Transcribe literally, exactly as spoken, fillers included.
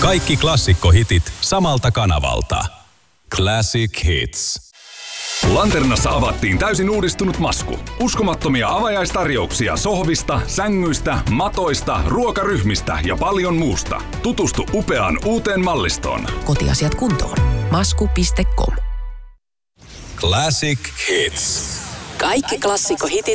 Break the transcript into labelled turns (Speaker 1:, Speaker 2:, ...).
Speaker 1: Kaikki klassikkohitit samalta kanavalta. Classic Hits.
Speaker 2: Lanternassa avattiin täysin uudistunut Masku. Uskomattomia avajaistarjouksia sohvista, sängyistä, matoista, ruokaryhmistä ja paljon muusta. Tutustu upeaan uuteen mallistoon.
Speaker 3: Kotiasiat kuntoon. Masku piste com.
Speaker 1: Classic Hits.
Speaker 3: Kaikki klassikkohitit